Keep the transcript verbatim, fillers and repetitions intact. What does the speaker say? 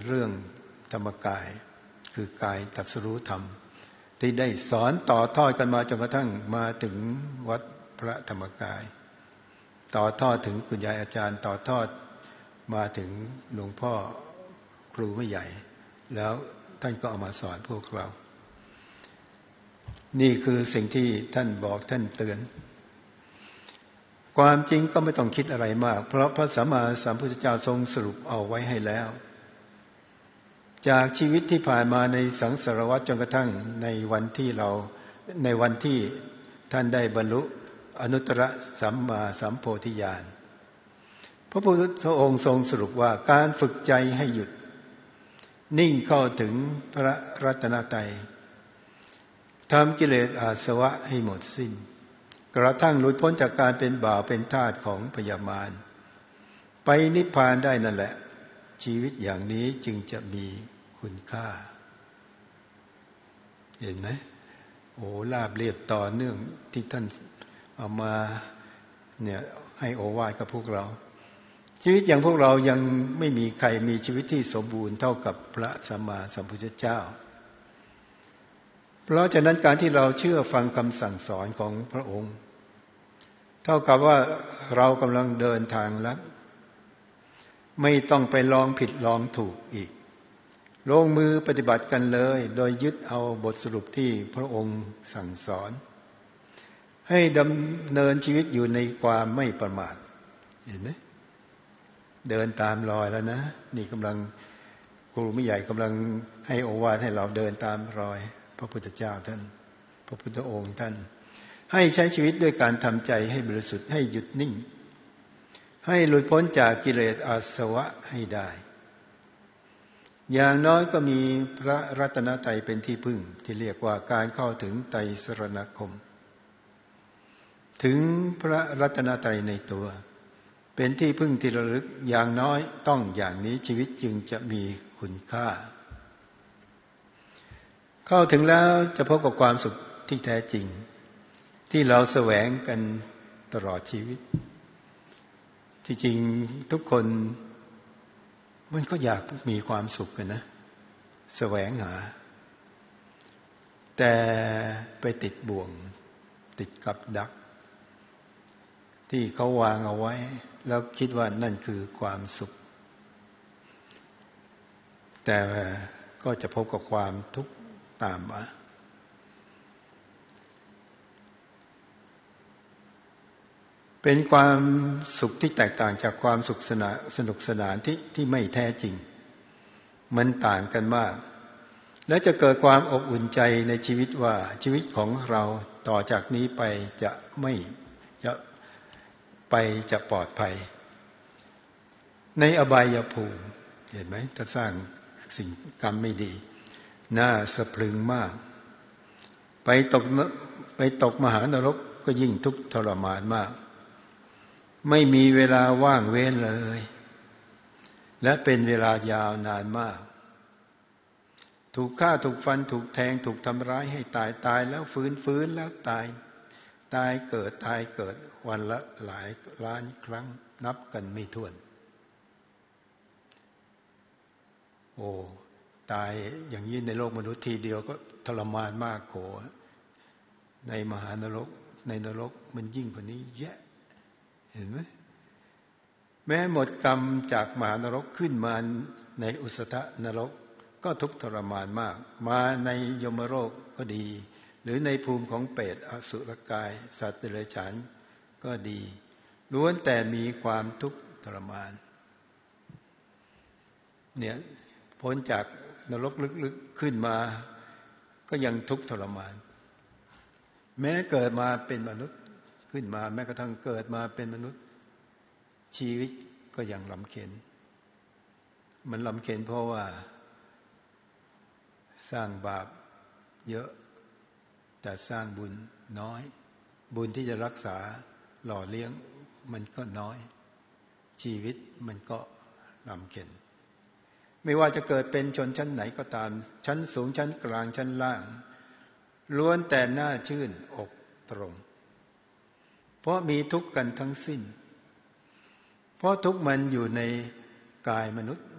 เรื่องธรรมกายคือกายตรัสรู้ธรรมที่ได้สอนต่อทอดกันมาจนกระทั่งมาถึงวัดพระธรรมกายต่อทอดถึงคุณยายอาจารย์ต่อทอดมาถึงหลวงพ่อครูไม่ใหญ่แล้วท่านก็เอามาสอนพวกเรานี่คือสิ่งที่ท่านบอกท่านเตือนความจริงก็ไม่ต้องคิดอะไรมากเพราะพระสัมมาสัมพุทธเจ้าทรงสรุปเอาไว้ให้แล้วจากชีวิตที่ผ่านมาในสังสารวัฏจนกระทั่งในวันที่เราในวันที่ท่านได้บรรลุอนุตตรสัมมาสัมโพธิญาณพระพุทธองค์ทรงสรุปว่าการฝึกใจให้หยุดนิ่งเข้าถึงพระรัตนตรัยทำกิเลสอาสวะให้หมดสิ้นกระทั่งหลุดพ้นจากการเป็นบ่าวเป็นทาสของพยามารไปนิพพานได้นั่นแหละชีวิตอย่างนี้จึงจะมีคุณค่าเห็นไหมโอ้ลาบเรียบต่อเนื่องที่ท่านเอามาเนี่ยให้โอวาทกับพวกเราชีวิตอย่างพวกเรายังไม่มีใครมีชีวิตที่สมบูรณ์เท่ากับพระสัมมาสัมพุทธเจ้าเพราะฉะนั้นการที่เราเชื่อฟังคำสั่งสอนของพระองค์เท่ากับว่าเรากำลังเดินทางลัดไม่ต้องไปลองผิดลองถูกอีกลงมือปฏิบัติกันเลยโดยยึดเอาบทสรุปที่พระองค์สั่งสอนให้ดำเนินชีวิตอยู่ในความไม่ประมาทเห็นไหมเดินตามรอยแล้วนะนี่กำลังครูไม่ใหญ่กำลังให้โอวาทให้เราเดินตามรอยพระพุทธเจ้าท่านพระพุทธองค์ท่านให้ใช้ชีวิตด้วยการทำใจให้บริสุทธิ์ให้หยุดนิ่งให้หลุดพ้นจากกิเลสอาสวะให้ได้อย่างน้อยก็มีพระรัตนตรัยเป็นที่พึ่งที่เรียกว่าการเข้าถึงไตรสรณคมถึงพระรัตนตรัยในตัวเป็นที่พึ่งที่ระลึกอย่างน้อยต้องอย่างนี้ชีวิตจึงจะมีคุณค่าเข้าถึงแล้วจะพบกับความสุขที่แท้จริงที่เราแสวงกันตลอดชีวิตที่จริงทุกคนมันก็อยากมีความสุขกันนะแสวงหาแต่ไปติดบ่วงติดกับดักที่เขาวางเอาไว้แล้วคิดว่านั่นคือความสุขแต่ก็จะพบกับความทุกข์ตามมาเป็นความสุขที่แตกต่างจากความสุขสนาสนุกสนานที่ที่ไม่แท้จริงมันต่างกันมากและจะเกิดความอบอุ่นใจในชีวิตว่าชีวิตของเราต่อจากนี้ไปจะไม่จะไปจะปลอดภัยในอบายภูมิเห็นไหมถ้าสร้างสิ่งกรรมไม่ดีน่าสะพรึงมากไปตกไปตกมหานรกก็ยิ่งทุกข์ทรมานมากไม่มีเวลาว่างเว้นเลยและเป็นเวลายาวนานมากถูกฆ่าถูกฟันถูกแทงถูกทำร้ายให้ตายตายแล้วฟื้นฟื้นแล้วตายตายเกิดตายเกิดวันละหลายล้านครั้งนับกันไม่ถ้วนโอ้ตายอย่างนี้ในโลกมนุษย์ทีเดียวก็ทรมานมากโขในมหานรกในนรกมันยิ่งกว่านี้แยะเห็นไหมแม้หมดกรรมจากมหานรกขึ้นมาในอุสธนรกก็ทุกข์ทรมานมากมาในยมโลกก็ดีหรือในภูมิของเปรตอสุรกายสัตว์เดรัจฉานก็ดีล้วนแต่มีความทุกข์ทรมานเนี่ยพ้นจากนรกลึกๆขึ้นมาก็ยังทุกข์ทรมานแม้เกิดมาเป็นมนุษย์ขึ้นมาแม้กระทั่งเกิดมาเป็นมนุษย์ชีวิตก็ยังลำเค็ญมันลำเค็ญเพราะว่าสร้างบาปเยอะแต่สร้างบุญน้อยบุญที่จะรักษาหล่อเลี้ยงมันก็น้อยชีวิตมันก็ลำเค็ญไม่ว่าจะเกิดเป็นชนชั้นไหนก็ตามชั้นสูงชั้นกลางชั้นล่างล้วนแต่น่าชื่นอกตรงเพราะมีทุกข์กันทั้งสิ้นเพราะทุกข์มันอยู่ในกายมนุษย์